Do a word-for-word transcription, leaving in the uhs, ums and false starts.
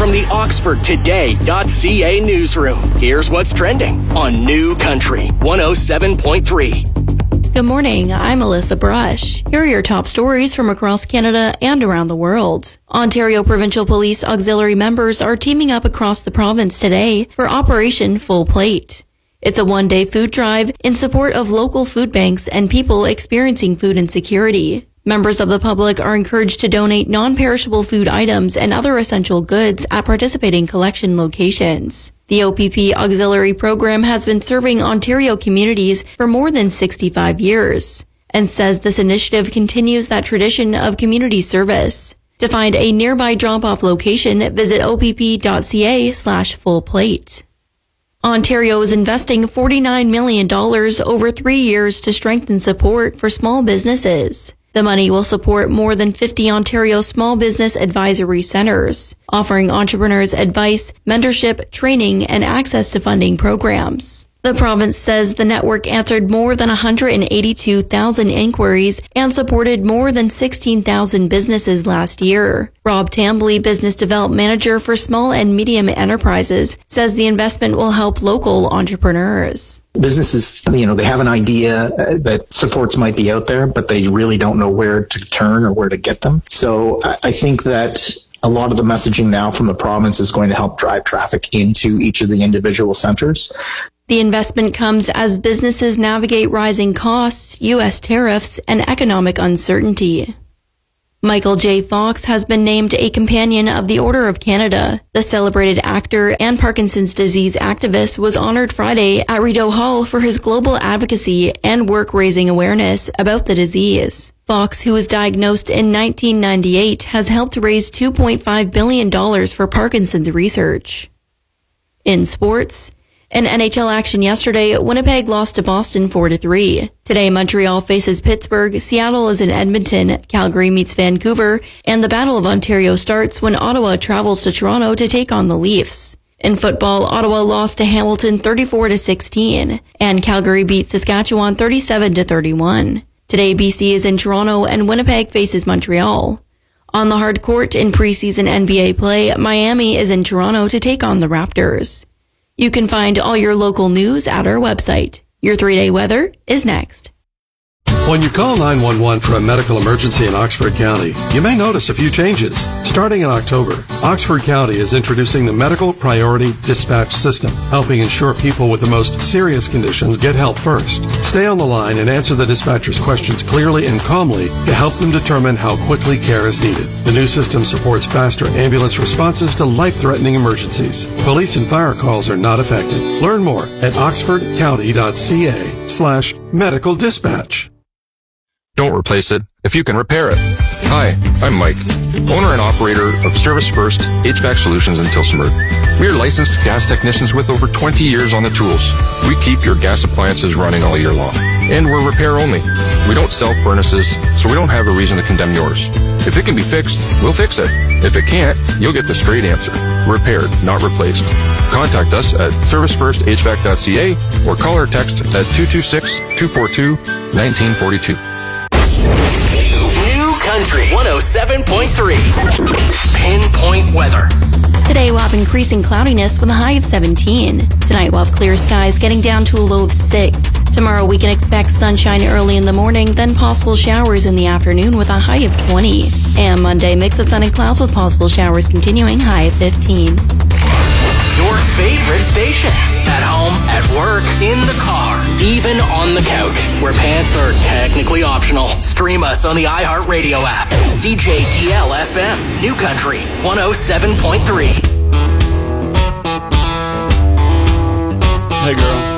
From the Oxford Today dot C A newsroom, here's what's trending on New Country one oh seven point three. Good morning, I'm Alyssa Brush. Here are your top stories from across Canada and around the world. Ontario Provincial Police Auxiliary members are teaming up across the province today for Operation Full Plate. It's a one-day food drive in support of local food banks and people experiencing food insecurity. Members of the public are encouraged to donate non-perishable food items and other essential goods at participating collection locations. The O P P Auxiliary Program has been serving Ontario communities for more than sixty-five years and says this initiative continues that tradition of community service. To find a nearby drop-off location, visit opp.ca slash full plate. Ontario is investing forty-nine million dollars over three years to strengthen support for small businesses. The money will support more than fifty Ontario small business advisory centers, offering entrepreneurs advice, mentorship, training, and access to funding programs. The province says the network answered more than one hundred eighty-two thousand inquiries and supported more than sixteen thousand businesses last year. Rob Tambly, Business Development Manager for Small and Medium Enterprises, says the investment will help local entrepreneurs. Businesses, you know, they have an idea that supports might be out there, but they really don't know where to turn or where to get them. So I think that a lot of the messaging now from the province is going to help drive traffic into each of the individual centers. The investment comes as businesses navigate rising costs, U S tariffs, and economic uncertainty. Michael J. Fox has been named a Companion of the Order of Canada. The celebrated actor and Parkinson's disease activist was honored Friday at Rideau Hall for his global advocacy and work raising awareness about the disease. Fox, who was diagnosed in nineteen ninety-eight, has helped raise two point five billion dollars for Parkinson's research. In sports, in N H L action yesterday, Winnipeg lost to Boston four to three. Today, Montreal faces Pittsburgh, Seattle is in Edmonton, Calgary meets Vancouver, and the Battle of Ontario starts when Ottawa travels to Toronto to take on the Leafs. In football, Ottawa lost to Hamilton thirty-four to sixteen, and Calgary beat Saskatchewan thirty-seven to thirty-one. Today, B C is in Toronto and Winnipeg faces Montreal. On the hard court in preseason N B A play, Miami is in Toronto to take on the Raptors. You can find all your local news at our website. Your three-day weather is next. When you call nine one one for a medical emergency in Oxford County, you may notice a few changes. Starting in October, Oxford County is introducing the Medical Priority Dispatch System, helping ensure people with the most serious conditions get help first. Stay on the line and answer the dispatcher's questions clearly and calmly to help them determine how quickly care is needed. The new system supports faster ambulance responses to life-threatening emergencies. Police and fire calls are not affected. Learn more at oxfordcounty.ca slash medical dispatch. Don't replace it if you can repair it. Hi, I'm Mike, owner and operator of Service First H V A C Solutions in Tillsonburg. We are licensed gas technicians with over twenty years on the tools. We keep your gas appliances running all year long. And we're repair only. We don't sell furnaces, so we don't have a reason to condemn yours. If it can be fixed, we'll fix it. If it can't, you'll get the straight answer. Repaired, not replaced. Contact us at service first h v a c dot c a or call or text at two two six, two four two, one nine four two. New Country one oh seven point three. Pinpoint weather. Today we'll have increasing cloudiness with a high of seventeen. Tonight we'll have clear skies getting down to a low of six. Tomorrow we can expect sunshine early in the morning, then possible showers in the afternoon with a high of twenty. And Monday, mix of sun and clouds with possible showers continuing, high of fifteen. Your favorite station. At home, at work, in the car, even on the couch, where pants are technically optional. Stream us on the iHeartRadio app. C J D L F M, New Country one oh seven point three. Hey, girl.